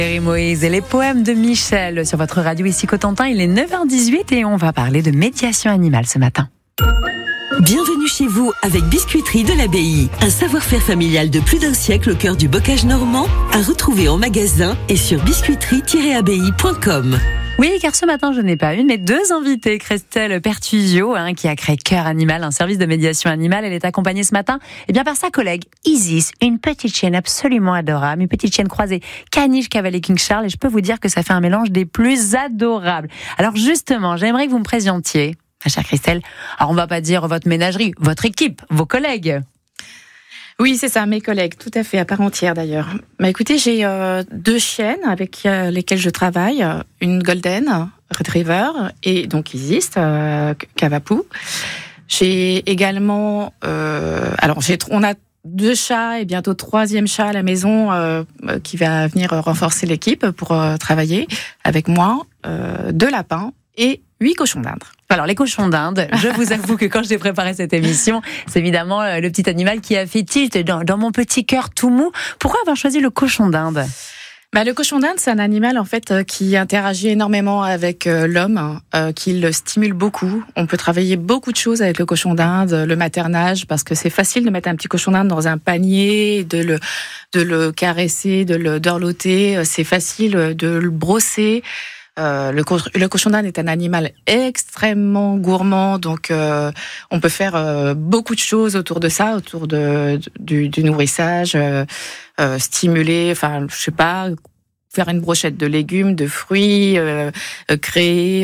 Thierry Moïse et les poèmes de Michel sur votre radio ici Cotentin. Il est 9h18 et on va parler de médiation animale ce matin. Bienvenue chez vous avec Biscuiterie de l'Abbaye. Un savoir-faire familial de plus d'un siècle au cœur du bocage normand, à retrouver en magasin et sur biscuiterie-abbaye.com. Oui, car ce matin, je n'ai pas une, mais deux invités. Christelle Pertuzio, qui a créé Cœur Animal, un service de médiation animale. Elle est accompagnée ce matin par sa collègue Isis, une petite chienne absolument adorable, une petite chienne croisée caniche cavalier King Charles. Et je peux vous dire que ça fait un mélange des plus adorables. Alors justement, j'aimerais que vous me présentiez, ma chère Christelle. Alors on va pas dire votre ménagerie, votre équipe, vos collègues. Oui, c'est ça, mes collègues, tout à fait, à part entière d'ailleurs. Écoutez, j'ai deux chiennes avec lesquelles je travaille, une Golden Retriever et donc Isis, Cavapoo. J'ai également, on a deux chats et bientôt troisième chat à la maison qui va venir renforcer l'équipe pour travailler avec moi, deux lapins et 8 cochons d'Inde. Alors, les cochons d'Inde, je vous avoue que quand j'ai préparé cette émission, c'est évidemment le petit animal qui a fait tilt dans mon petit cœur tout mou. Pourquoi avoir choisi le cochon d'Inde ? Le cochon d'Inde, c'est un animal en fait qui interagit énormément avec l'homme, qui le stimule beaucoup. On peut travailler beaucoup de choses avec le cochon d'Inde, le maternage, parce que c'est facile de mettre un petit cochon d'Inde dans un panier, de le caresser, de le dorloter. C'est facile de le brosser. Le cochon d'Inde est un animal extrêmement gourmand, donc on peut faire beaucoup de choses autour de ça, autour du nourrissage, stimuler, faire une brochette de légumes, de fruits, créer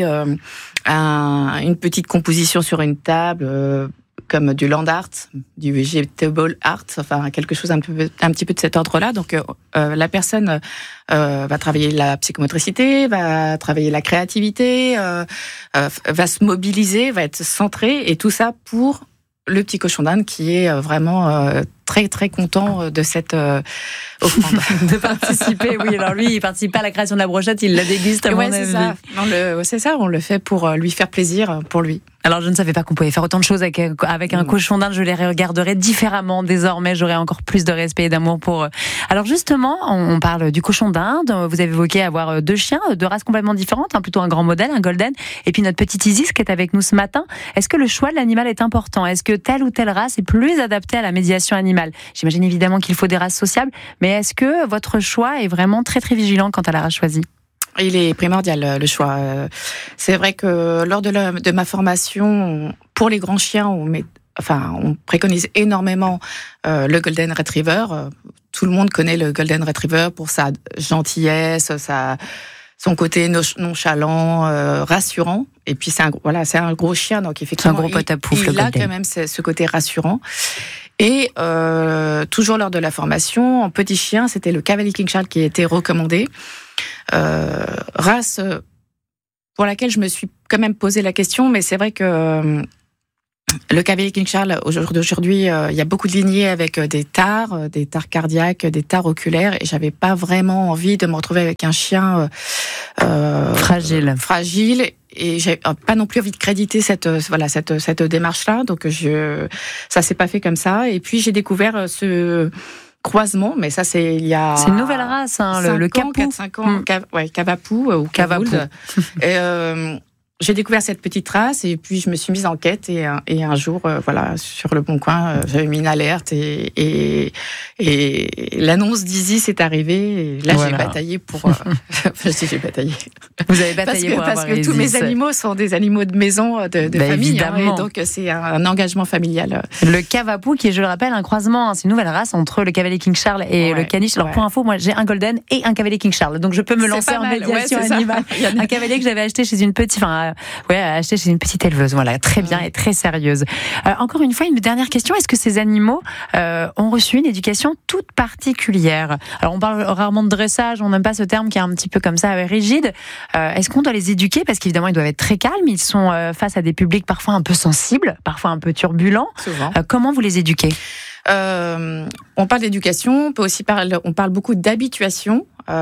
une petite composition sur une table. Comme du land art, du vegetable art, quelque chose un petit peu de cet ordre-là. Donc la personne va travailler la psychomotricité, va travailler la créativité, va se mobiliser, va être centrée, et tout ça pour le petit cochon d'Inde qui est vraiment très très content de cette offrande. De participer, oui. Alors lui, il participe pas à la création de la brochette, il la déguste à mon avis. C'est ça, on le fait pour lui faire plaisir, pour lui. Alors je ne savais pas qu'on pouvait faire autant de choses avec un cochon d'Inde, je les regarderai différemment désormais, j'aurai encore plus de respect et d'amour pour eux. Alors justement, on parle du cochon d'Inde, vous avez évoqué avoir deux chiens, deux races complètement différentes, plutôt un grand modèle, un golden, et puis notre petite Isis qui est avec nous ce matin. Est-ce que le choix de l'animal est important ? Est-ce que telle ou telle race est plus adaptée à la médiation animale ? J'imagine évidemment qu'il faut des races sociables, mais est-ce que votre choix est vraiment très très vigilant quant à la race choisie ? Il est primordial, le choix. C'est vrai que lors de ma formation, pour les grands chiens, on préconise énormément le Golden Retriever. Tout le monde connaît le Golden Retriever pour sa gentillesse, son côté nonchalant, rassurant. Et puis c'est un gros chien, donc effectivement, c'est un gros pot à pouf, il a quand même ce côté rassurant. Et toujours lors de la formation, en petit chien, c'était le Cavalier King Charles qui a été recommandé. Race pour laquelle je me suis quand même posé la question, mais c'est vrai que le Cavalier King Charles, aujourd'hui, il y a beaucoup de lignées avec des tares cardiaques, des tares oculaires, et j'avais pas vraiment envie de me retrouver avec un chien fragile, et j'ai pas non plus envie de créditer cette démarche-là, donc ça s'est pas fait comme ça. Et puis j'ai découvert ce croisement, mais ça c'est il y a... C'est une nouvelle race, le Capou. 4-5 ans, Cavapoo ou Cavapoo. J'ai découvert cette petite race, et puis je me suis mise en quête, et un jour, sur le Bon Coin, j'avais mis une alerte, et l'annonce d'Isis est arrivée, et là j'ai bataillé pour... j'ai bataillé. Vous avez bataillé parce que tous mes animaux sont des animaux de maison, de famille, et donc c'est un engagement familial. Le Cavapoo, qui est, je le rappelle, un croisement, c'est une nouvelle race entre le Cavalier King Charles et le caniche. Alors pour info, moi j'ai un Golden et un Cavalier King Charles, donc je peux me lancer en médiation animale. Un cavalier que j'avais acheté chez une petite... acheté chez une petite éleveuse, très bien et très sérieuse. Encore une fois, une dernière question, est-ce que ces animaux ont reçu une éducation toute particulière ? Alors on parle rarement de dressage, on n'aime pas ce terme qui est un petit peu comme ça, rigide. Est-ce qu'on doit les éduquer ? Parce qu'évidemment, ils doivent être très calmes, ils sont face à des publics parfois un peu sensibles, parfois un peu turbulents. Comment vous les éduquez ? On parle d'éducation, on parle beaucoup d'habituation.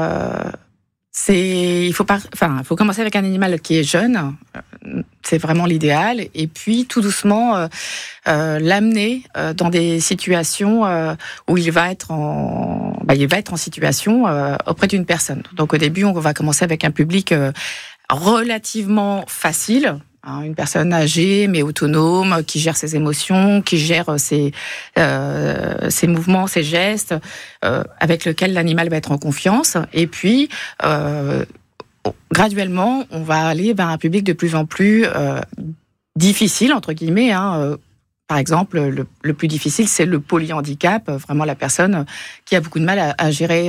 Il faut commencer avec un animal qui est jeune, c'est vraiment l'idéal, et puis tout doucement l'amener dans des situations où il va être il va être en situation auprès d'une personne. Donc au début, on va commencer avec un public relativement facile. Une personne âgée mais autonome, qui gère ses émotions, qui gère ses mouvements, ses gestes, avec lequel l'animal va être en confiance. Et puis, graduellement, on va aller vers un public de plus en plus difficile, entre guillemets. Par exemple, le plus difficile, c'est le polyhandicap, vraiment la personne qui a beaucoup de mal à gérer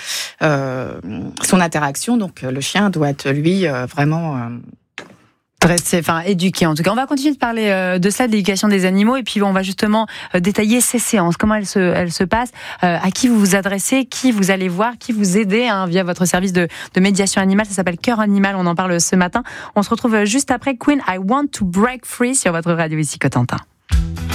son interaction. Donc, le chien doit être, lui, vraiment... éduqué en tout cas. On va continuer de parler de ça, de l'éducation des animaux, et puis on va justement détailler ces séances, comment elles se passent, à qui vous vous adressez, qui vous allez voir, qui vous aidez via votre service de médiation animale. Ça s'appelle Cœur Animal, on en parle ce matin. On se retrouve juste après Queen, I Want to Break Free sur votre radio ici Cotentin.